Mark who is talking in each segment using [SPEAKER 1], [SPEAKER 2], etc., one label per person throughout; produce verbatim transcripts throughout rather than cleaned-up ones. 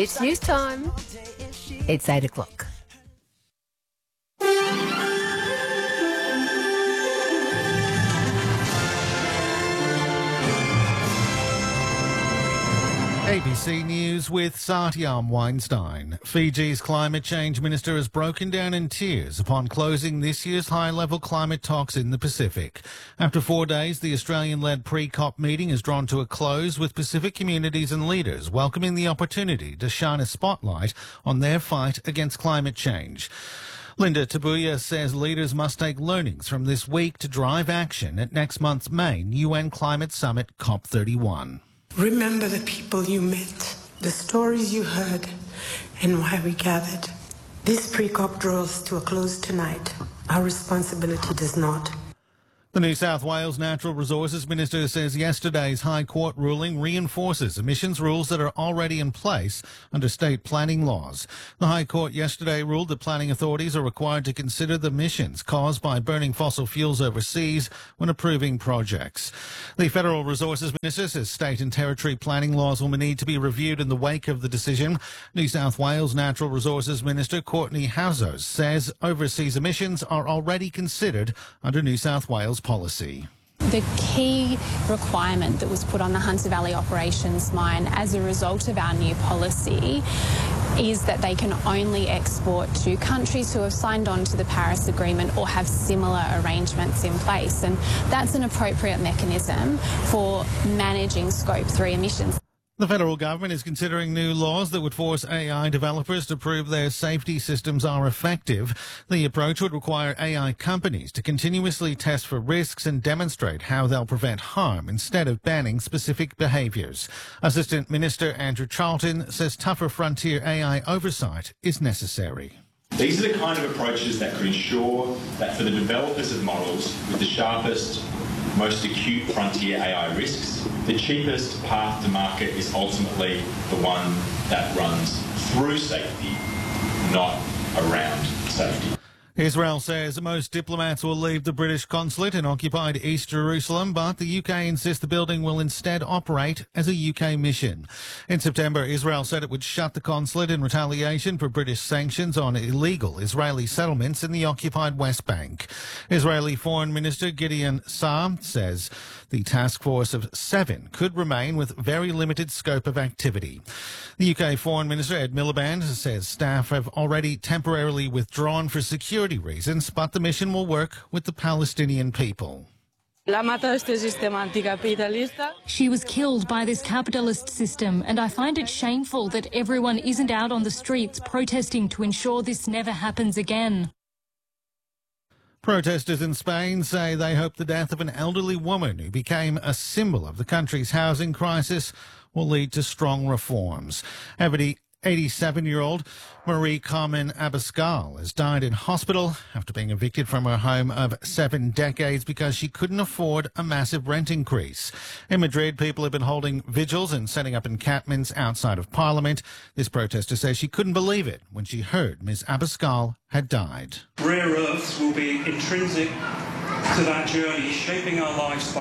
[SPEAKER 1] It's news time. It's eight o'clock.
[SPEAKER 2] A B C News with Satyam Weinstein. Fiji's climate change minister has broken down in tears upon closing this year's high-level climate talks in the Pacific. After four days, the Australian-led pre-COP meeting has drawn to a close, with Pacific communities and leaders welcoming the opportunity to shine a spotlight on their fight against climate change. Linda Tabuya says leaders must take learnings from this week to drive action at next month's main U N Climate Summit COP thirty-one.
[SPEAKER 3] Remember the people you met, the stories you heard, and why we gathered. This pre-COP draws to a close tonight. Our responsibility does not.
[SPEAKER 2] The New South Wales Natural Resources Minister says yesterday's High Court ruling reinforces emissions rules that are already in place under state planning laws. The High Court yesterday ruled that planning authorities are required to consider the emissions caused by burning fossil fuels overseas when approving projects. The Federal Resources Minister says state and territory planning laws will need to be reviewed in the wake of the decision. New South Wales Natural Resources Minister Courtney Houzos says overseas emissions are already considered under New South Wales policy.
[SPEAKER 4] The key requirement that was put on the Hunter Valley Operations Mine as a result of our new policy is that they can only export to countries who have signed on to the Paris Agreement or have similar arrangements in place. And that's an appropriate mechanism for managing Scope three emissions.
[SPEAKER 2] The federal government is considering new laws that would force A I developers to prove their safety systems are effective. The approach would require A I companies to continuously test for risks and demonstrate how they'll prevent harm instead of banning specific behaviours. Assistant Minister Andrew Charlton says tougher frontier A I oversight is necessary.
[SPEAKER 5] These are the kind of approaches that could ensure that for the developers of models with the sharpest, most acute frontier A I risks, the cheapest path to market is ultimately the one that runs through safety, not around safety.
[SPEAKER 2] Israel says most diplomats will leave the British consulate in occupied East Jerusalem, but the U K insists the building will instead operate as a U K mission. In September, Israel said it would shut the consulate in retaliation for British sanctions on illegal Israeli settlements in the occupied West Bank. Israeli Foreign Minister Gideon Saar says the task force of seven could remain with very limited scope of activity. The U K Foreign Minister Ed Miliband says staff have already temporarily withdrawn for security reasons, but the mission will work with the Palestinian people.
[SPEAKER 6] She was killed by this capitalist system, and I find it shameful that everyone isn't out on the streets protesting to ensure this never happens again.
[SPEAKER 2] Protesters in Spain say they hope the death of an elderly woman who became a symbol of the country's housing crisis will lead to strong reforms. eighty-seven-year-old Marie Carmen Abascal has died in hospital after being evicted from her home of seven decades because she couldn't afford a massive rent increase. In Madrid, people have been holding vigils and setting up encampments outside of Parliament. This protester says she couldn't believe it when she heard Miz Abascal had died.
[SPEAKER 7] Rare earths will be intrinsic to that journey, shaping our lives.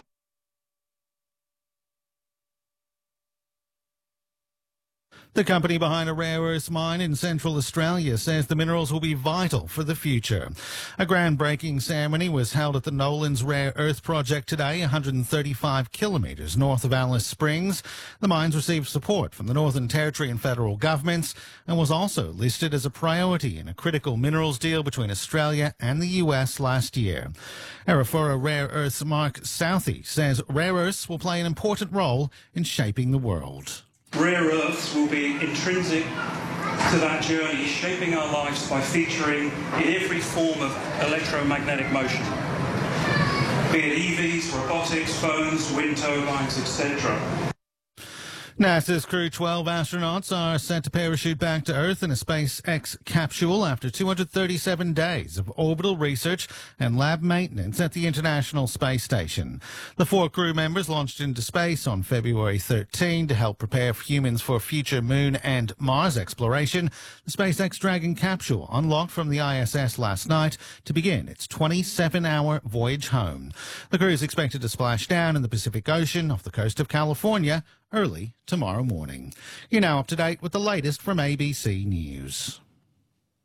[SPEAKER 2] The company behind a rare earths mine in Central Australia says the minerals will be vital for the future. A groundbreaking ceremony was held at the Nolans Rare Earth Project today, one hundred thirty-five kilometres north of Alice Springs. The mines received support from the Northern Territory and federal governments and was also listed as a priority in a critical minerals deal between Australia and the U S last year. Arafura Rare Earths Mark Southey says rare earths will play an important role in shaping the world.
[SPEAKER 7] Rare earths will be intrinsic to that journey, shaping our lives by featuring in every form of electromagnetic motion, be it E Vs, robotics, phones, wind turbines, et cetera.
[SPEAKER 2] NASA's Crew twelve astronauts are set to parachute back to Earth in a SpaceX capsule after two hundred thirty-seven days of orbital research and lab maintenance at the International Space Station. The four crew members launched into space on February thirteenth to help prepare humans for future Moon and Mars exploration. The SpaceX Dragon capsule unlocked from the I S S last night to begin its twenty-seven hour voyage home. The crew is expected to splash down in the Pacific Ocean off the coast of California early tomorrow morning. You're now up to date with the latest from A B C News.